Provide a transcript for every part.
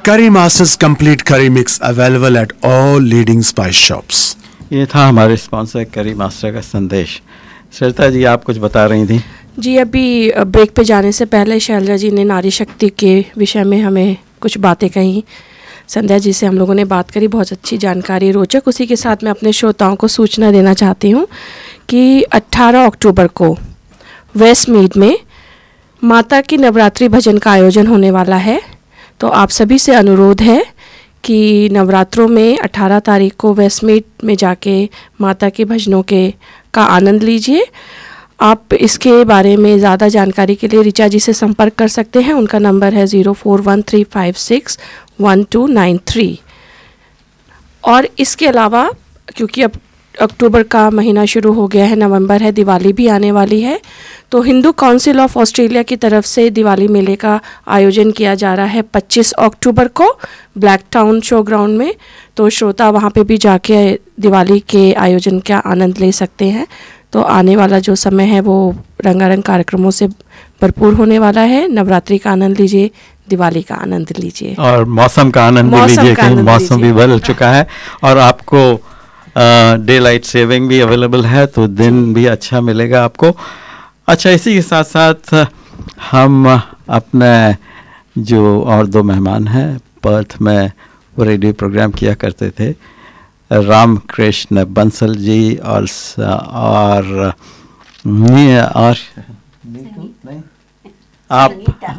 Curry Masters Complete Curry Mix available at all leading spice shops. ये था हमारे sponsor करी मास्टर का संदेश। सरिता जी आप कुछ बता रही थी। जी अभी ब्रेक पे जाने से पहले शैलजा जी ने नारी शक्ति के विषय में हमें कुछ बातें कही। संध्या जी से हम लोगों ने बात करी, बहुत अच्छी जानकारी, रोचक। उसी के साथ मैं अपने श्रोताओं को सूचना देना चाहती हूँ कि 18 अक्टूबर को वेस्टमीड में माता की नवरात्रि भजन का आयोजन होने वाला है। तो आप सभी से अनुरोध है कि नवरात्रों में 18 तारीख को वेस्टमीड में जाके माता के भजनों का आनंद लीजिए। आप इसके बारे में ज़्यादा जानकारी के लिए ऋचा जी से संपर्क कर सकते हैं। उनका नंबर है 0413561293। और इसके अलावा क्योंकि अब अक्टूबर का महीना शुरू हो गया है, नवंबर है, दिवाली भी आने वाली है, तो हिंदू काउंसिल ऑफ ऑस्ट्रेलिया की तरफ से दिवाली मेले का आयोजन किया जा रहा है 25 अक्टूबर को ब्लैक टाउन शो ग्राउंड में। तो श्रोता वहाँ पे भी जाके दिवाली के आयोजन का आनंद ले सकते हैं। तो आने वाला जो समय है वो रंगारंग कार्यक्रमों से भरपूर होने वाला है। नवरात्रि का आनंद लीजिए, दिवाली का आनंद लीजिए और मौसम का आनंद भी लीजिए, कहीं मौसम भी बदल चुका है और आपको डे लाइट सेविंग भी अवेलेबल है, तो दिन भी अच्छा मिलेगा आपको। अच्छा, इसी के साथ साथ हम अपने जो और दो मेहमान हैं, पर्थ में वो रेडियो प्रोग्राम किया करते थे, रामकृष्ण बंसल जी और आप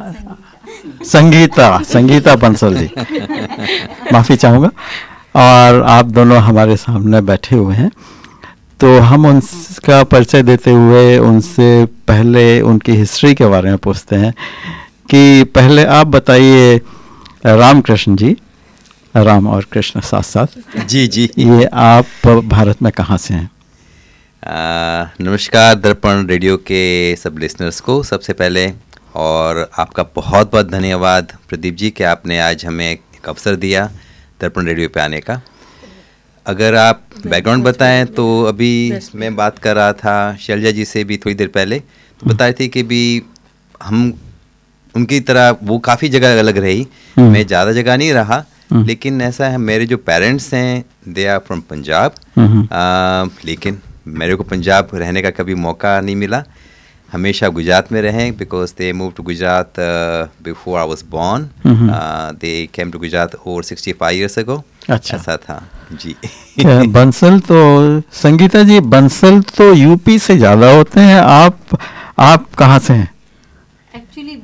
संगीता बंसल जी, माफ़ी चाहूँगा, और आप दोनों हमारे सामने बैठे हुए हैं। तो हम उनका परिचय देते हुए उनसे पहले उनकी हिस्ट्री के बारे में पूछते हैं कि पहले आप बताइए रामकृष्ण जी, राम और कृष्ण साथ साथ, जी जी, ये आप भारत में कहाँ से हैं? नमस्कार दर्पण रेडियो के सब लिसनर्स को सबसे पहले, और आपका बहुत बहुत धन्यवाद प्रदीप जी कि आपने आज हमें एक अवसर दिया दर्पण रेडियो पे आने का। अगर आप बैकग्राउंड बताएं तो अभी मैं बात कर रहा था शैलजा जी से भी थोड़ी देर पहले, तो बता रही थी कि भी हम उनकी तरह वो काफ़ी जगह अलग रही, मैं ज़्यादा जगह नहीं रहा, लेकिन ऐसा है मेरे जो पेरेंट्स हैं दे आर फ्रॉम पंजाब, लेकिन मेरे को पंजाब रहने का कभी मौका नहीं मिला, हमेशा गुजरात में रहे because they move to Gujarat before I was born, they came to Gujarat over 65 years ago. अच्छा, ऐसा था जी। बंसल तो संगीता जी, बंसल तो यूपी से ज़्यादा होते हैं, आप कहाँ से हैं? एक्चुअली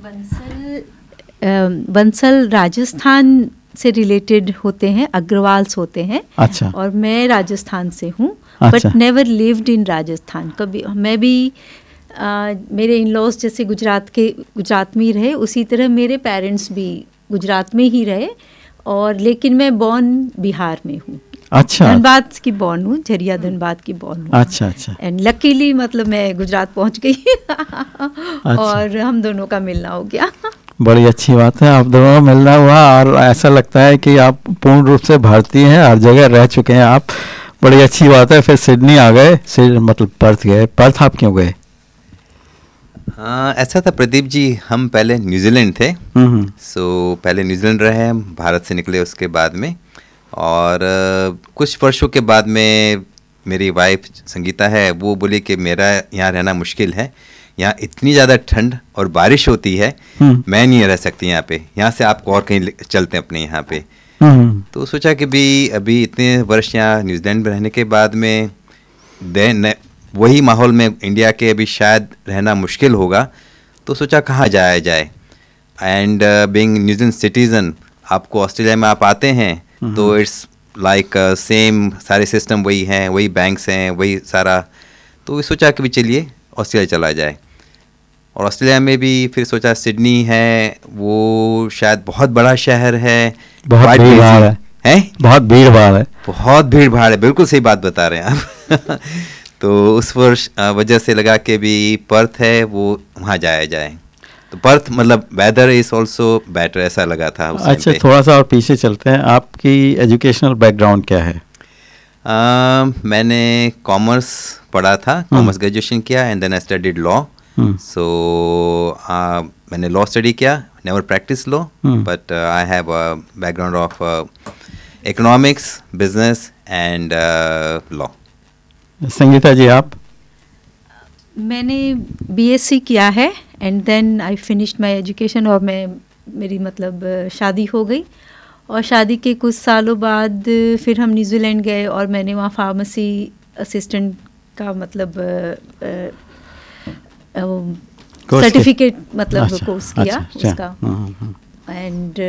बंसल राजस्थान से रिलेटेड होते हैं, अग्रवाल्स होते हैं। अच्छा। और मैं राजस्थान से हूँ, अच्छा। But never lived in Rajasthan. कभी मैं भी मेरे इन लॉज जैसे गुजरात में ही रहे, उसी तरह मेरे पेरेंट्स भी गुजरात में ही रहे, और लेकिन मैं बॉर्न बिहार में हूँ। अच्छा। धनबाद की बॉर्न हूँ, झरिया धनबाद की बॉर्न हूँ। अच्छा अच्छा। एंड लकीली मतलब मैं गुजरात पहुँच गई अच्छा। और हम दोनों का मिलना हो गया। बड़ी अच्छी बात है, आप दोनों का मिलना हुआ, और ऐसा लगता है कि आप पूर्ण रूप से भारतीय हैं, हर जगह रह चुके हैं आप, बड़ी अच्छी बात है। फिर सिडनी आ गए, मतलब पर्थ गए। पर्थ आप क्यों गए? हाँ, ऐसा था प्रदीप जी, हम पहले न्यूजीलैंड थे, सो पहले न्यूजीलैंड रहे हम, भारत से निकले उसके बाद में, और कुछ वर्षों के बाद में मेरी वाइफ संगीता है, वो बोली कि मेरा यहाँ रहना मुश्किल है, यहाँ इतनी ज़्यादा ठंड और बारिश होती है, मैं नहीं रह सकती यहाँ पे, यहाँ से आपको और कहीं चलते हैं अपने यहाँ पे। तो सोचा कि भी अभी इतने वर्ष यहाँ न्यूजीलैंड में रहने के बाद में वही माहौल में इंडिया के अभी शायद रहना मुश्किल होगा, तो सोचा कहाँ जाया जाए। एंड बीइंग न्यूजीलैंड सिटीज़न, आपको ऑस्ट्रेलिया में आप आते हैं तो इट्स लाइक सेम, सारे सिस्टम वही हैं, वही बैंक्स हैं, वही सारा, तो सोचा कि भी चलिए ऑस्ट्रेलिया चला जाए। और ऑस्ट्रेलिया में भी फिर सोचा सिडनी है, वो शायद बहुत बड़ा शहर है, बहुत भीड़ भाड़ है, बहुत भीड़ भाड़ है, बहुत भीड़ भाड़ है, बिल्कुल सही बात बता रहे हैं आप। तो उस वर्ष वजह से लगा कि भी पर्थ है वो वहाँ जाया जाए, तो पर्थ मतलब वेदर इज ऑल्सो बेटर, ऐसा लगा था उस अच्छा, थोड़ा सा और पीछे चलते हैं, आपकी एजुकेशनल बैकग्राउंड क्या है? मैंने कॉमर्स पढ़ा था, कॉमर्स ग्रेजुएशन किया, and then I studied law so मैंने लॉ स्टडी किया, never practice law, but I have a background of economics, business and law. Sangeeta जी आप? मैंने बीएससी किया है and then I finished my education, और मेरी मतलब शादी हो गई, और शादी के कुछ सालों बाद फिर हम न्यूजीलैंड गए और मैंने वहाँ फार्मेसी असिस्टेंट का मतलब सर्टिफिकेट मतलब कोर्स किया उसका, एंड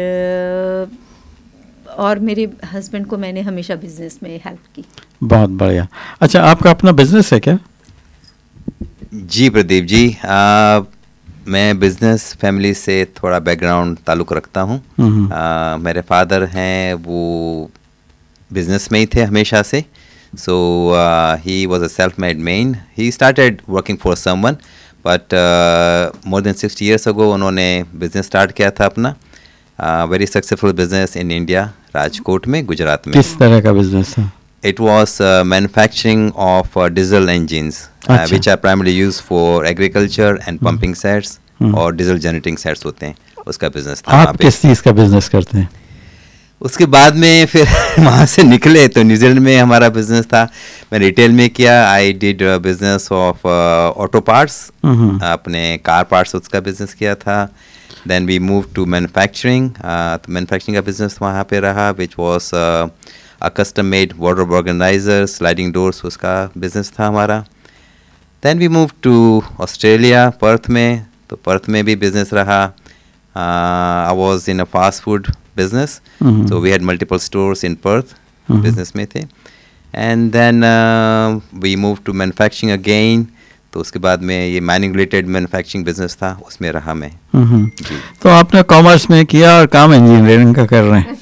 और मेरे हस्बैंड को मैंने हमेशा बिजनेस में हेल्प की। बहुत बढ़िया। अच्छा, आपका अपना बिजनेस है क्या? जी प्रदीप जी, मैं बिजनेस फैमिली से थोड़ा बैकग्राउंड ताल्लुक़ रखता हूँ। मेरे फादर हैं वो बिजनेस में ही थे हमेशा से, सो he was a self made man. He started working for someone, but more than 60 years ago उन्होंने बिजनेस स्टार्ट किया था अपना, very successful business in India, Rajkot में, गुजरात में। किस तरह का बिजनेस है? It was manufacturing of diesel engines, which are primarily used for agriculture and pumping sets और diesel generating sets होते हैं, उसका बिजनेस था। आप किस चीज़ का बिजनेस करते हैं? उसके बाद में फिर वहाँ से निकले तो न्यूजीलैंड में हमारा बिजनेस था, मैं रिटेल में किया। I did business of auto parts, अपने कार पार्ट्स उसका बिजनेस किया था। Then we move to manufacturing, तो मैन्युफैक्चरिंग का बिजनेस वहाँ पे रहा, which was a custom made wardrobe organizer, sliding doors, उसका बिजनेस था हमारा। Then we moved to Australia, Perth में, तो पर्थ में भी बिजनेस रहा। I was in a fast food business, so we had multiple stores in Perth, business में थे। And then we moved to manufacturing again, तो उसके बाद में ये माइनिंग रिलेटेड मैन्युफैक्चरिंग बिजनेस था, उसमें रहा मैं। तो आपने कॉमर्स में किया और काम इंजीनियरिंग का कर रहे हैं।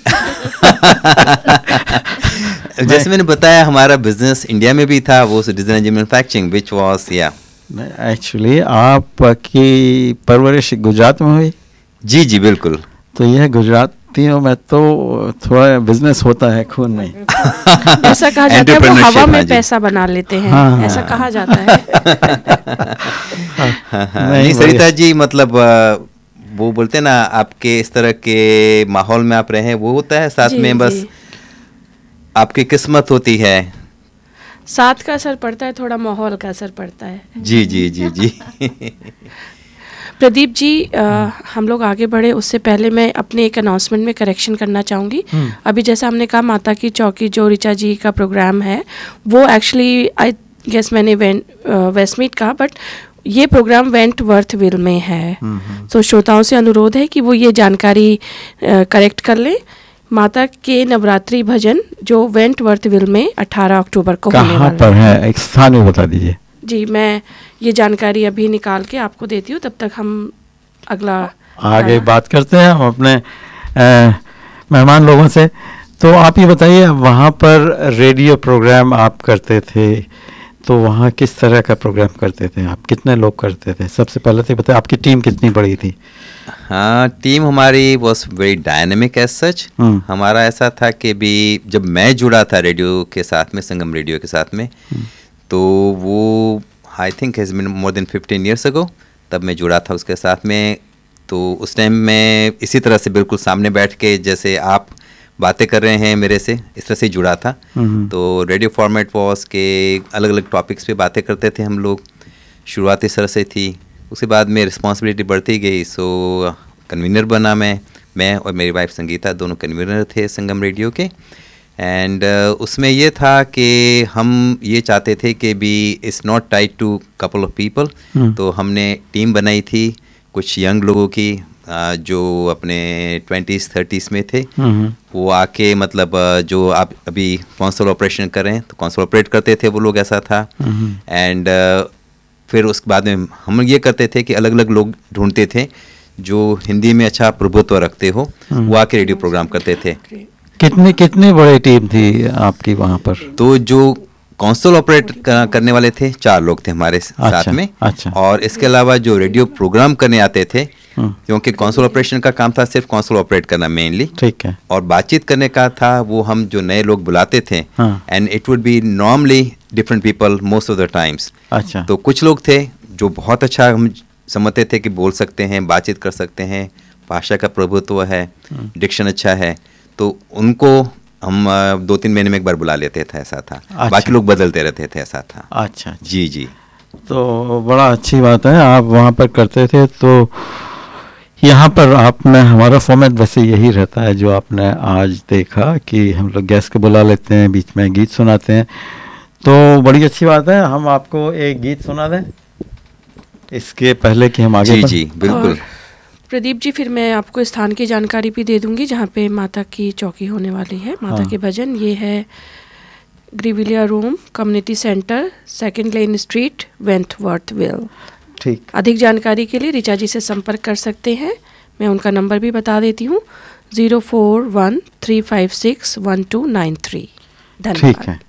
जैसे मैंने बताया हमारा बिजनेस इंडिया में भी था, वो design engineering manufacturing, which was actually आपकी परवरिश गुजरात में हुई? जी जी बिल्कुल। तो यह गुजरातियों में तो थोड़ा बिजनेस होता है खून में। ऐसा कहा जाता है वो हवा में पैसा बना लेते हैं, ऐसा कहा जाता है। नहीं सरिता जी, मतलब वो बोलते हैं ना, आपके इस तरह के माहौल में आप रहे, वो होता है साथ में, बस आपकी किस्मत होती है, साथ का असर पड़ता है, थोड़ा माहौल का असर पड़ता है। जी जी जी जी। प्रदीप जी, हम लोग आगे बढ़े उससे पहले मैं अपने एक अनाउंसमेंट में करेक्शन करना चाहूँगी। अभी जैसा हमने कहा माता की चौकी जो ऋचा जी का प्रोग्राम है, वो एक्चुअली आई गेस मैंने वेस्टमीट कहा, बट ये प्रोग्राम वेंटवर्थविल में है। तो श्रोताओं से अनुरोध है कि वो ये जानकारी करेक्ट कर लें। माता के नवरात्रि भजन जो वेंटवर्थविल में 18 अक्टूबर को होने वाला है। कहाँ पर है, एक स्थान में बता दीजिए। जी, मैं ये जानकारी अभी निकाल के आपको देती हूँ, तब तक हम अगला आगे बात करते हैं हम अपने मेहमान लोगों से। तो आप ये बताइए, वहाँ पर रेडियो प्रोग्राम आप करते थे, तो वहाँ किस तरह का प्रोग्राम करते थे आप? कितने लोग करते थे? सबसे पहले तो बताइए आपकी टीम कितनी बड़ी थी? हाँ, टीम हमारी was very dynamic as such. हमारा ऐसा था कि भी जब मैं जुड़ा था रेडियो के साथ में, संगम रेडियो के साथ में, तो वो I think has been more than 15 years ago, तब मैं जुड़ा था उसके साथ में। तो उस टाइम मैं इसी तरह से बिल्कुल सामने बैठ के जैसे आप बातें कर रहे हैं मेरे से, इस तरह से जुड़ा था। तो रेडियो फॉर्मेट वॉज के अलग अलग टॉपिक्स पे बातें करते थे हम लोग। शुरुआत इस तरह से थी, उसके बाद में रिस्पॉन्सिबिलिटी बढ़ती गई, सो कन्वीनर बना मैं और मेरी वाइफ संगीता, दोनों कन्वीनर थे संगम रेडियो के। एंड उसमें ये था कि हम ये चाहते थे कि भी it's not tied to couple of people. तो हमने टीम बनाई थी कुछ यंग लोगों की, जो अपने 20s 30s में थे। वो आके मतलब जो आप अभी कौंसल ऑपरेशन कर रहे हैं, तो कौंसल ऑपरेट करते थे वो लोग, ऐसा था। एंड फिर उसके बाद में हम ये करते थे कि अलग अलग लोग ढूंढते थे जो हिंदी में अच्छा प्रभुत्व रखते हो, वो आके रेडियो प्रोग्राम करते थे। कितनी बड़ी टीम थी आपकी वहाँ पर? तो जो कौंसल ऑपरेट करने वाले थे 4 लोग थे हमारे साथ में। अच्छा। और इसके अलावा जो रेडियो प्रोग्राम करने आते थे, क्योंकि कौंसल ऑपरेशन का काम था सिर्फ कौंसल ऑपरेट करना मेनली, ठीक है, और बातचीत करने का था वो हम जो नए लोग बुलाते थे, and it would be normally different people most of the times. अच्छा। तो कुछ लोग थे जो बहुत अच्छा हम समझते थे कि बोल सकते हैं, बातचीत कर सकते हैं, भाषा का प्रभुत्व है, डिक्शन अच्छा है, तो उनको हम 2-3 महीने में एक बार बुला लेते थे, ऐसा था। अच्छा। बाकी लोग बदलते रहते थे, ऐसा था। अच्छा जी जी। तो बड़ा अच्छी बात है, आप वहाँ पर करते थे। तो यहाँ पर आपने, हमारा फॉर्मेट वैसे यही रहता है जो आपने आज देखा कि हम लोग गेस्ट को बुला लेते हैं, बीच में गीत सुनाते हैं, तो बड़ी अच्छी बात है। हम आपको एक गीत सुना दें इसके पहले कि हम आगे जी जी बिल्कुल। प्रदीप जी, फिर मैं आपको स्थान की जानकारी भी दे दूंगी जहाँ पे माता की चौकी होने वाली है, माता के भजन। ये है ग्रीविलिया रूम कम्युनिटी सेंटर, 2nd लेन स्ट्रीट, वेंटवर्थविल। ठीक। अधिक जानकारी के लिए ऋचा जी से संपर्क कर सकते हैं। मैं उनका नंबर भी बता देती हूँ, 0413561293। धन्यवाद। ठीक है।